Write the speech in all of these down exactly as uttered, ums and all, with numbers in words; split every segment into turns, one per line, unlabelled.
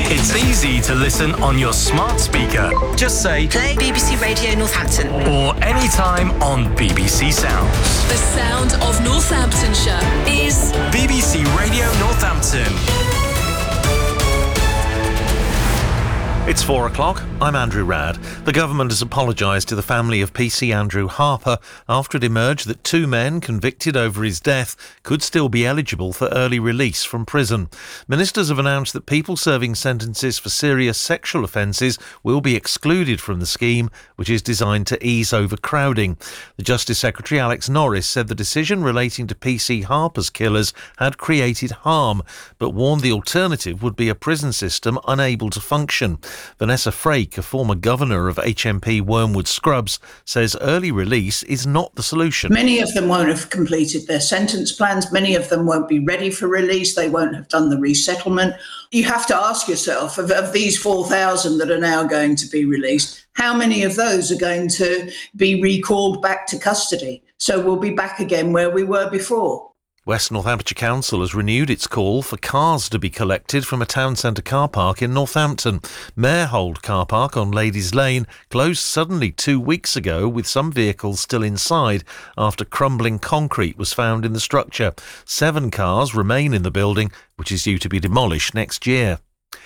It's easy to listen on your smart speaker. Just say
play B B C Radio Northampton.
Or anytime on B B C Sounds.
The sound of Northamptonshire is
B B C Radio Northampton.
It's four o'clock. I'm Andrew Radd. The government has apologised to the family of P C Andrew Harper after it emerged that two men convicted over his death could still be eligible for early release from prison. Ministers have announced that people serving sentences for serious sexual offences will be excluded from the scheme, which is designed to ease overcrowding. The Justice Secretary, Alex Norris, said the decision relating to P C Harper's killers had created harm, but warned the alternative would be a prison system unable to function. Vanessa Frake, a former governor of H M P Wormwood Scrubs, says early release is not the solution.
Many of them won't have completed their sentence plans. Many of them won't be ready for release. They won't have done the resettlement. You have to ask yourself, of, of these four thousand that are now going to be released, how many of those are going to be recalled back to custody? So we'll be back again where we were before.
West Northamptonshire Council has renewed its call for cars to be collected from a town centre car park in Northampton. Marehold car park on Ladies Lane closed suddenly two weeks ago with some vehicles still inside after crumbling concrete was found in the structure. Seven cars remain in the building, which is due to be demolished next year.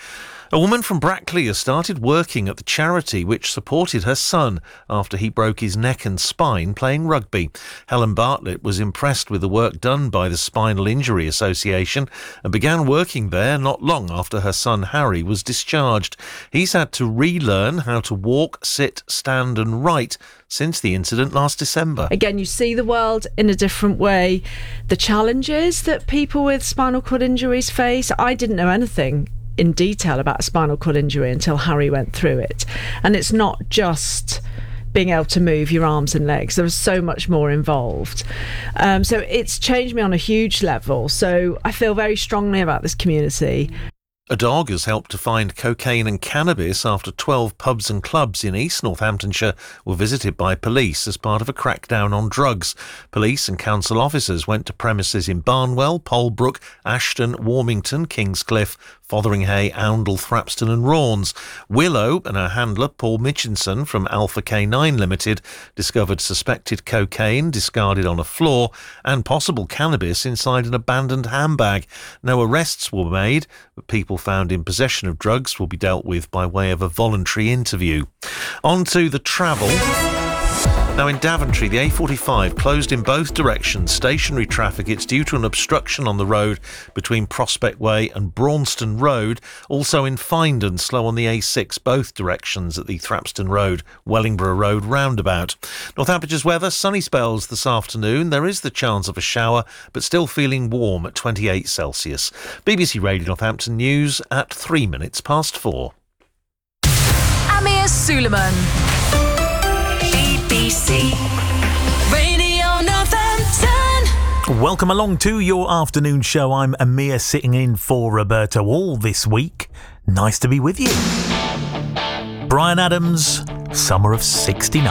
A woman from Brackley has started working at the charity which supported her son after he broke his neck and spine playing rugby. Helen Bartlett was impressed with the work done by the Spinal Injury Association and began working there not long after her son Harry was discharged. He's had to relearn how to walk, sit, stand and write since the incident last December.
Again, you see the world in a different way. The challenges that people with spinal cord injuries face, I didn't know anything in detail about a spinal cord injury until Harry went through it. And it's not just being able to move your arms and legs. There is so much more involved. Um, so it's changed me on a huge level. So I feel very strongly about this community.
A dog has helped to find cocaine and cannabis after twelve pubs and clubs in East Northamptonshire were visited by police as part of a crackdown on drugs. Police and council officers went to premises in Barnwell, Polbrook, Ashton, Warmington, Kingscliff, Fotheringhay, Oundle, Thrapston and Raunds. Willow and her handler Paul Mitchinson from Alpha K nine Limited discovered suspected cocaine discarded on a floor and possible cannabis inside an abandoned handbag. No arrests were made, but people found in possession of drugs will be dealt with by way of a voluntary interview. On to the travel. Now in Daventry, the A forty-five closed in both directions. Stationary traffic, it's due to an obstruction on the road between Prospect Way and Braunston Road. Also in Findon, slow on the A six, both directions at the Thrapston Road, Wellingborough Road roundabout. Northamptonshire's weather, sunny spells this afternoon. There is the chance of a shower, but still feeling warm at twenty-eight Celsius. B B C Radio Northampton News at three minutes past four.
Amir Suleiman. B B C Radio Northampton.
Welcome along to your afternoon show. I'm Amir, sitting in for Roberto all this week. Nice to be with you. Bryan Adams, Summer of sixty-nine.